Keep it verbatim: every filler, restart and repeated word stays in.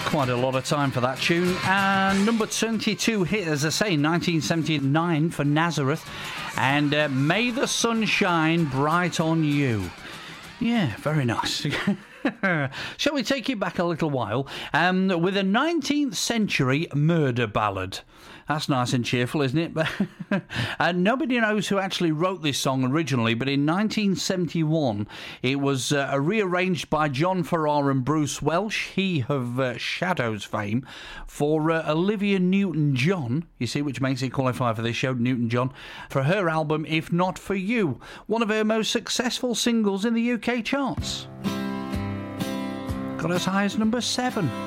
Quite a lot of time for that tune. And number twenty-two hit, as I say, nineteen seventy-nine for Nazareth. And uh, May the Sun Shine Bright on You. Yeah, very nice. Shall we take you back a little while um, with a nineteenth century murder ballad? That's nice and cheerful, isn't it? And nobody knows who actually wrote this song originally, but in nineteen seventy-one it was uh, rearranged by John Farrar and Bruce Welch, he of uh, Shadows fame, for uh, Olivia Newton-John, you see, which makes it qualify for this show, Newton-John, for her album If Not For You, one of her most successful singles in the U K charts. Got as high as number seven.